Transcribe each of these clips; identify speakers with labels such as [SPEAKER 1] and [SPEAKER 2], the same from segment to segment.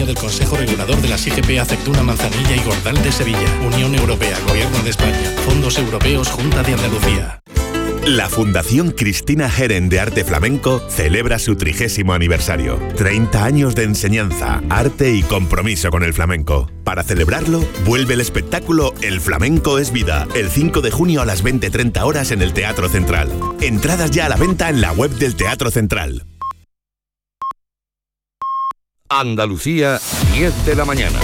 [SPEAKER 1] patrocinio del Consejo Regulador de las IGP Aceituna, Manzanilla y Gordal de Sevilla. Unión Europea, Gobierno de España, Fondos Europeos, Junta de Andalucía.
[SPEAKER 2] La Fundación Cristina Geren de Arte Flamenco celebra su 30º aniversario. 30 años de enseñanza, arte y compromiso con el flamenco. Para celebrarlo, vuelve el espectáculo El Flamenco es Vida, el 5 de junio a las 20:30 horas en el Teatro Central. Entradas ya a la venta en la web del Teatro Central.
[SPEAKER 3] Andalucía, 10 de la mañana.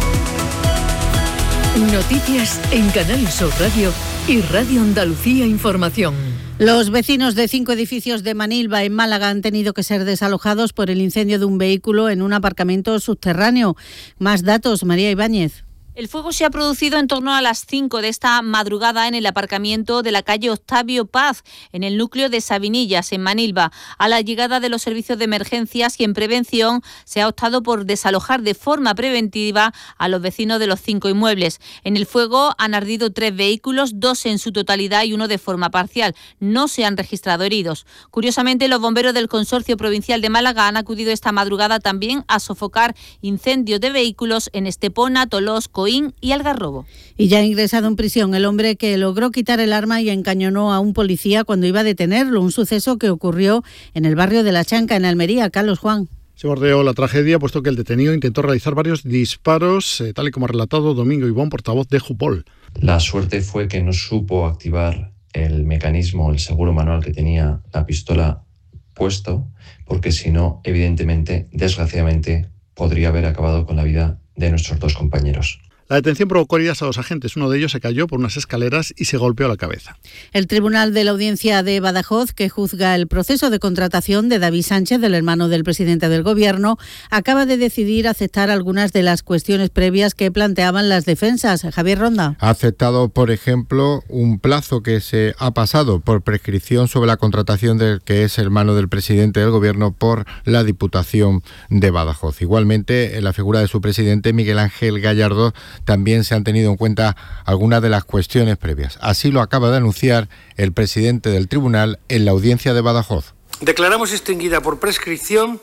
[SPEAKER 4] Noticias en Canal Sur Radio y Radio Andalucía Información.
[SPEAKER 5] Los vecinos de 5 edificios de Manilva, en Málaga, han tenido que ser desalojados por el incendio de un vehículo en un aparcamiento subterráneo. Más datos, María Ibáñez.
[SPEAKER 6] El fuego se ha producido en torno a las 5 de esta madrugada en el aparcamiento de la calle Octavio Paz, en el núcleo de Sabinillas, en Manilva. A la llegada de los servicios de emergencias y en prevención, se ha optado por desalojar de forma preventiva a los vecinos de los 5 inmuebles. En el fuego han ardido 3 vehículos, 2 en su totalidad y 1 de forma parcial. No se han registrado heridos. Curiosamente, los bomberos del Consorcio Provincial de Málaga han acudido esta madrugada también a sofocar incendios de vehículos en Estepona, Tolós, Coín y Algarrobo.
[SPEAKER 5] Y ya ha ingresado en prisión el hombre que logró quitar el arma y encañonó a un policía cuando iba a detenerlo, un suceso que ocurrió en el barrio de La Chanca, en Almería. Carlos Juan.
[SPEAKER 7] Se bordeó la tragedia puesto que el detenido intentó realizar varios disparos, tal y como ha relatado Domingo Ibón, portavoz de Jupol.
[SPEAKER 8] La suerte fue que no supo activar el mecanismo, el seguro manual que tenía la pistola puesto, porque si no, evidentemente, desgraciadamente, podría haber acabado con la vida de nuestros 2 compañeros.
[SPEAKER 7] La detención provocó heridas a 2 agentes. Uno de ellos se cayó por unas escaleras y se golpeó la cabeza.
[SPEAKER 5] El Tribunal de la Audiencia de Badajoz, que juzga el proceso de contratación de David Sánchez, del hermano del presidente del Gobierno, acaba de decidir aceptar algunas de las cuestiones previas que planteaban las defensas. Javier Ronda.
[SPEAKER 9] Ha aceptado, por ejemplo, un plazo que se ha pasado por prescripción sobre la contratación del que es hermano del presidente del Gobierno por la Diputación de Badajoz. Igualmente, en la figura de su presidente, Miguel Ángel Gallardo, también se han tenido en cuenta algunas de las cuestiones previas. Así lo acaba de anunciar el presidente del tribunal en la audiencia de Badajoz.
[SPEAKER 10] Declaramos extinguida por prescripción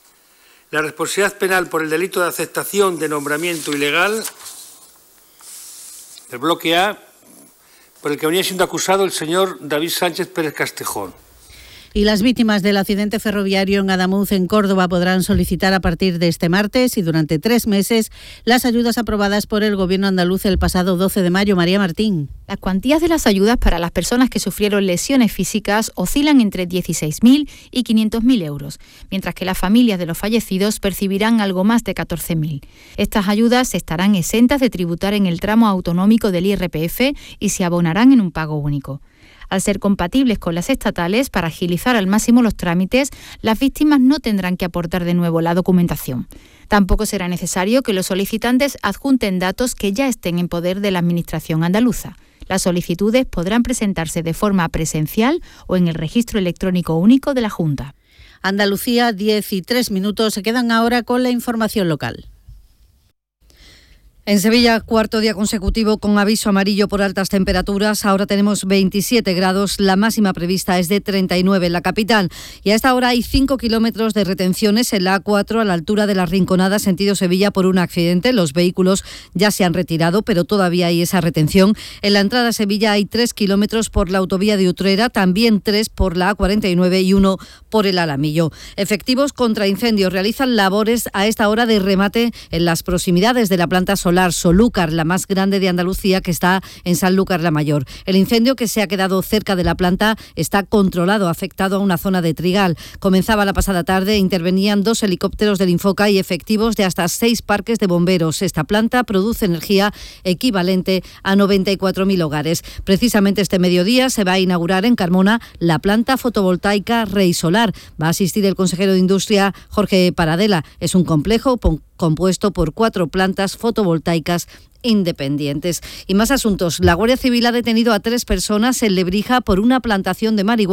[SPEAKER 10] la responsabilidad penal por el delito de aceptación de nombramiento ilegal del bloque A, por el que venía siendo acusado el señor David Sánchez Pérez Castejón.
[SPEAKER 5] Y las víctimas del accidente ferroviario en Adamuz, en Córdoba, podrán solicitar a partir de este martes y durante 3 meses las ayudas aprobadas por el Gobierno andaluz el pasado 12 de mayo. María Martín.
[SPEAKER 11] Las cuantías de las ayudas para las personas que sufrieron lesiones físicas oscilan entre 16.000 y 500.000 euros, mientras que las familias de los fallecidos percibirán algo más de 14.000. Estas ayudas estarán exentas de tributar en el tramo autonómico del IRPF y se abonarán en un pago único. Al ser compatibles con las estatales, para agilizar al máximo los trámites, las víctimas no tendrán que aportar de nuevo la documentación. Tampoco será necesario que los solicitantes adjunten datos que ya estén en poder de la Administración andaluza. Las solicitudes podrán presentarse de forma presencial o en el registro electrónico único de la Junta.
[SPEAKER 5] Andalucía, 10:03. Se quedan ahora con la información local.
[SPEAKER 12] En Sevilla, 4º día consecutivo con aviso amarillo por altas temperaturas. Ahora tenemos 27 grados, la máxima prevista es de 39 en la capital. Y a esta hora hay 5 kilómetros de retenciones en la A4 a la altura de la Rinconada, sentido Sevilla, por un accidente. Los vehículos ya se han retirado, pero todavía hay esa retención. En la entrada a Sevilla hay 3 kilómetros por la autovía de Utrera, también 3 por la A49 y 1 por el Alamillo. Efectivos contra incendios realizan labores a esta hora de remate en las proximidades de la planta solar Solúcar, la más grande de Andalucía, que está en Sanlúcar la Mayor. El incendio, que se ha quedado cerca de la planta, está controlado, afectado a una zona de trigal. Comenzaba la pasada tarde, intervenían 2 helicópteros del Infoca y efectivos de hasta 6 parques de bomberos. Esta planta produce energía equivalente a 94.000 hogares. Precisamente este mediodía se va a inaugurar en Carmona la planta fotovoltaica Rey Solar. Va a asistir el consejero de Industria, Jorge Paradela. Es un complejo compuesto por 4 plantas fotovoltaicas independientes. Y más asuntos. La Guardia Civil ha detenido a 3 personas en Lebrija por una plantación de marihuana